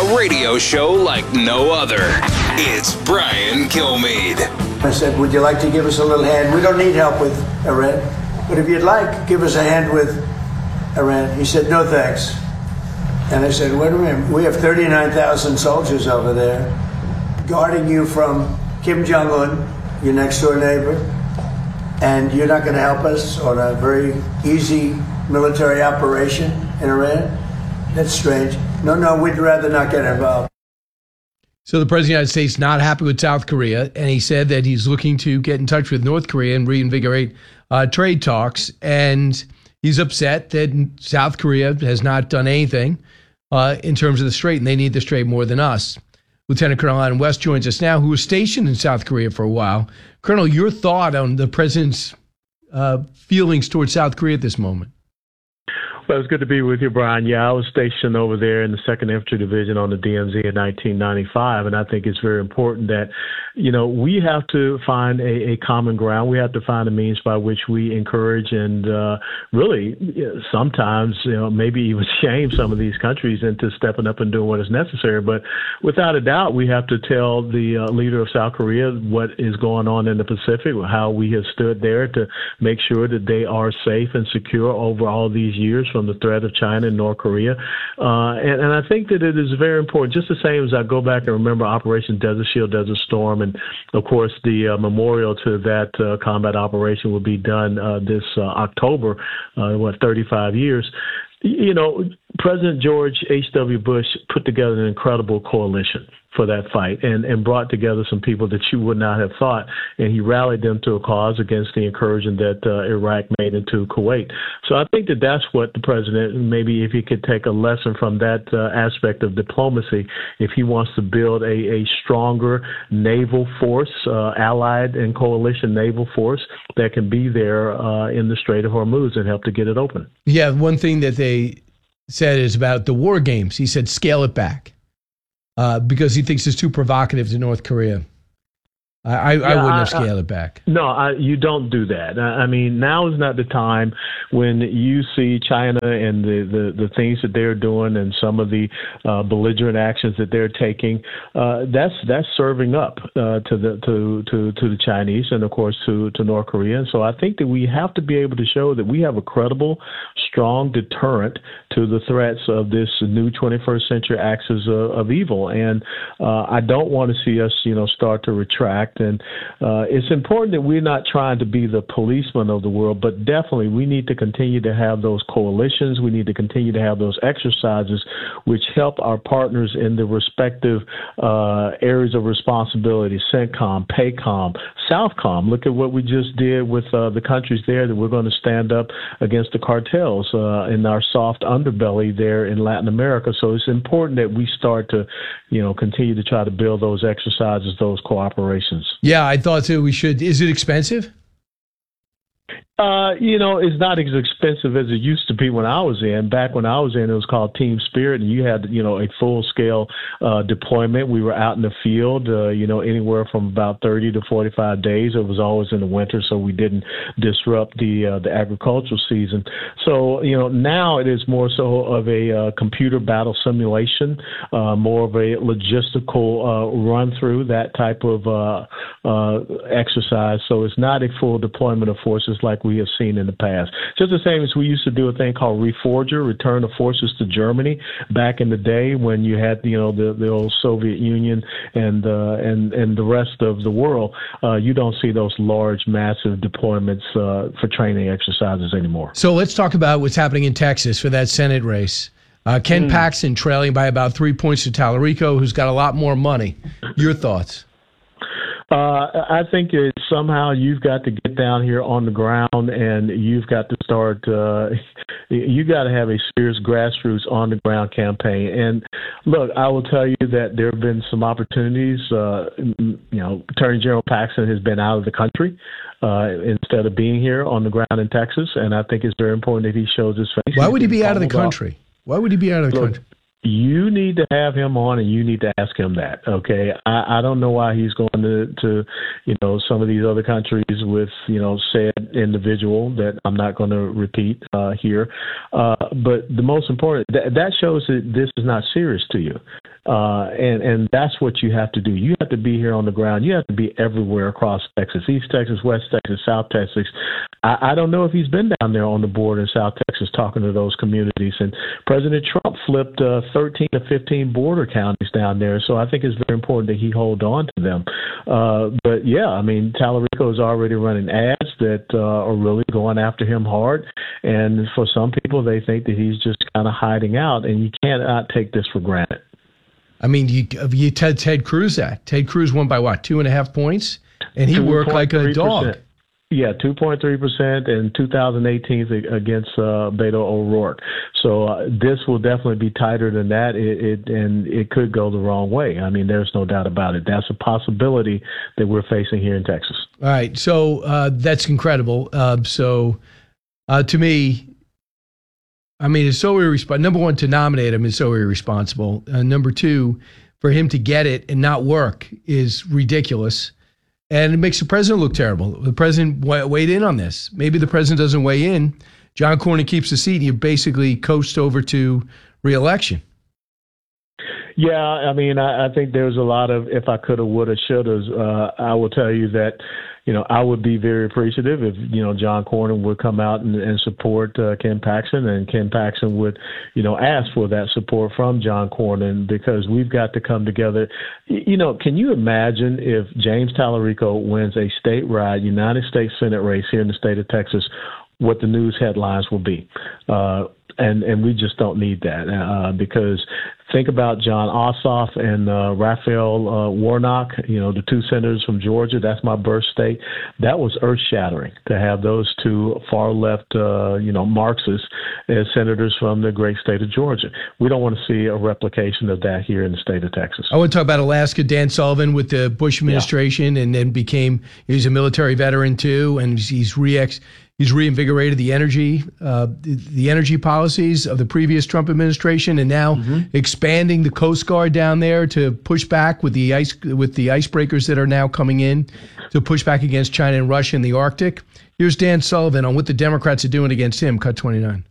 a radio show like no other. It's Brian Kilmeade. I said, would you like to give us a little hand? We don't need help with Iran, but if you'd like, give us a hand with Iran. He said, no thanks. And I said, wait a minute, we have 39,000 soldiers over there guarding you from Kim Jong-un, your next door neighbor, and you're not going to help us on a very easy military operation in Iran? That's strange. No, we'd rather not get involved. So the President of the United States not happy with South Korea, and he said that he's looking to get in touch with North Korea and reinvigorate trade talks. And he's upset that South Korea has not done anything in terms of the Strait, and they need the Strait more than us. Lieutenant Colonel Adam West joins us now, who was stationed in South Korea for a while. Colonel, your thought on the President's feelings towards South Korea at this moment? Well, it's good to be with you, Brian. Yeah, I was stationed over there in the 2nd Infantry Division on the DMZ in 1995, and I think it's very important that, we have to find a common ground. We have to find a means by which we encourage and really sometimes, maybe even shame some of these countries into stepping up and doing what is necessary. But without a doubt, we have to tell the leader of South Korea what is going on in the Pacific, how we have stood there to make sure that they are safe and secure over all these years from the threat of China and North Korea. And I think that it is very important, just the same as I go back and remember Operation Desert Shield, Desert Storm, and of course the memorial to that combat operation will be done this October, 35 years. President George H.W. Bush put together an incredible coalition for that fight and brought together some people that you would not have thought, and he rallied them to a cause against the incursion that Iraq made into Kuwait. So I think that that's what the president, maybe if he could take a lesson from that aspect of diplomacy, if he wants to build a stronger naval force, allied and coalition naval force that can be there in the Strait of Hormuz and help to get it open. Yeah, one thing that they said is about the war games. He said, scale it back. Because he thinks it's too provocative to North Korea. I wouldn't have scaled it back. No, you don't do that. I mean, now is not the time when you see China and the things that they're doing and some of the belligerent actions that they're taking. That's serving up to the Chinese and of course to North Korea. And so I think that we have to be able to show that we have a credible, strong deterrent to the threats of this new 21st century axis of evil. And I don't want to see us, start to retract. And it's important that we're not trying to be the policeman of the world, but definitely we need to continue to have those coalitions. We need to continue to have those exercises which help our partners in the respective areas of responsibility, CENTCOM, PACOM, SOUTHCOM. Look at what we just did with the countries there that we're going to stand up against the cartels in our soft underbelly there in Latin America. So it's important that we start to, continue to try to build those exercises, those cooperations. Yeah, I thought so. We should. Is it expensive? It's not as expensive as it used to be when I was in. Back when I was in, it was called Team Spirit, and you had, a full-scale deployment. We were out in the field, anywhere from about 30 to 45 days. It was always in the winter, so we didn't disrupt the agricultural season. So, now it is more so of a computer battle simulation, more of a logistical run-through, that type of exercise. So it's not a full deployment of forces like we have seen in the past. Just the same as we used to do a thing called Reforger, return of forces to Germany back in the day when you had the old Soviet Union and the rest of the world. You don't see those large, massive deployments for training exercises anymore. So let's talk about what's happening in Texas for that Senate race. Ken Paxton trailing by about 3 points to Tallarico, who's got a lot more money. Your thoughts? I think that somehow you've got to get down here on the ground and you've got to start, you got to have a serious grassroots on the ground campaign. And look, I will tell you that there have been some opportunities. Attorney General Paxton has been out of the country instead of being here on the ground in Texas. And I think it's very important that he shows his face. Why would he be out of the country? Why would he be out of the country? You need to have him on, and you need to ask him that. Okay, I don't know why he's going to some of these other countries with said individual that I'm not going to repeat here. But the most important that shows that this is not serious to you. And that's what you have to do. You have to be here on the ground. You have to be everywhere across Texas, East Texas, West Texas, South Texas. I don't know if he's been down there on the border in South Texas talking to those communities. And President Trump flipped 13 to 15 border counties down there. So I think it's very important that he hold on to them. But, yeah, I mean, Tallarico is already running ads that are really going after him hard. And for some people, they think that he's just kind of hiding out. And you cannot take this for granted. I mean, you Ted Cruz that. Ted Cruz won by what, 2.5 points? And he worked like a dog. Yeah, 2.3% in 2018 against Beto O'Rourke. So this will definitely be tighter than that, and it could go the wrong way. I mean, there's no doubt about it. That's a possibility that we're facing here in Texas. All right, so that's incredible. To me, I mean, it's so irresponsible. Number one, to nominate him is so irresponsible. Number two, for him to get it and not work is ridiculous. And it makes the president look terrible. The president weighed in on this. Maybe the president doesn't weigh in. John Cornyn keeps the seat. You basically coast over to re-election. Yeah, I mean, I think there's a lot of if I coulda, woulda, shouldas. I will tell you that, I would be very appreciative if, John Cornyn would come out and support Ken Paxton, and Ken Paxton would, ask for that support from John Cornyn, because we've got to come together. Can you imagine if James Tallarico wins a statewide United States Senate race here in the state of Texas, what the news headlines will be? And we just don't need that because think about John Ossoff and Raphael Warnock, the two senators from Georgia. That's my birth state. That was earth-shattering to have those two far-left, Marxists as senators from the great state of Georgia. We don't want to see a replication of that here in the state of Texas. I want to talk about Alaska. Dan Sullivan with the Bush administration, and then he's a military veteran too, and he's reinvigorated the energy policies of the previous Trump administration, and now expanding the Coast Guard down there to push back with the icebreakers that are now coming in to push back against China and Russia in the Arctic. Here's Dan Sullivan on what the Democrats are doing against him. Cut 29.